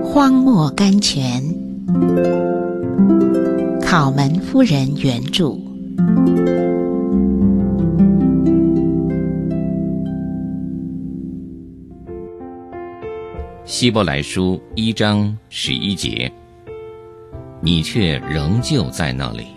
荒漠甘泉，考门夫人原著。 希伯来书1章11节，你却仍旧在那里。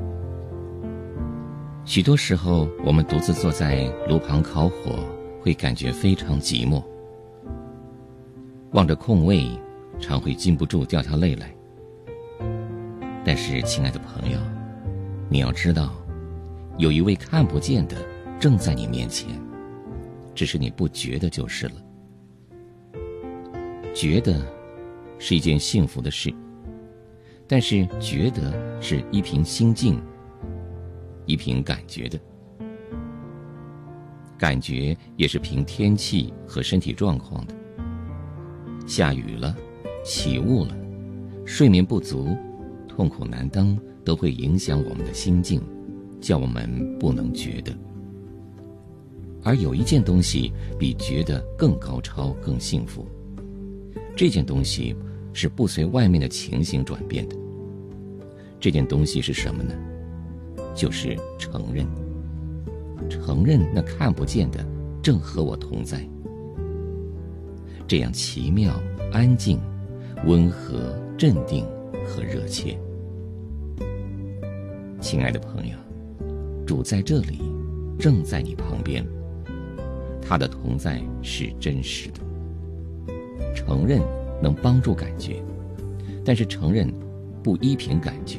许多时候，我们独自坐在炉旁烤火，会感觉非常寂寞。望着空位，常会禁不住掉下泪来。但是，亲爱的朋友，你要知道，有一位看不见的正在你面前，只是你不觉得就是了。觉得是一件幸福的事，但是觉得是依凭心境，依凭感觉的。感觉也是凭天气和身体状况的。下雨了，起雾了，睡眠不足，痛苦难当，都会影响我们的心境，叫我们不能觉得。而有一件东西比觉得更高超、更幸福，这件东西是不随外面的情形转变的。这件东西是什么呢？就是承认。承认那看不见的正和我同在。这样奇妙、安静、温和、镇定和热切。亲爱的朋友，主在这里，正在你旁边，他的同在是真实的。承认能帮助感觉，但是承认不依凭感觉。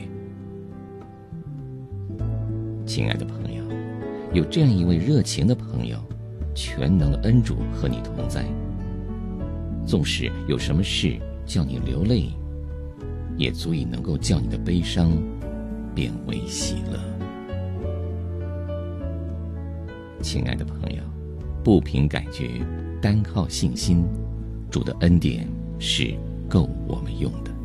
亲爱的朋友，有这样一位热情的朋友，全能的恩主和你同在。纵使有什么事叫你流泪，也足以能够叫你的悲伤变为喜乐。亲爱的朋友，不凭感觉，单靠信心，主的恩典是够我们用的。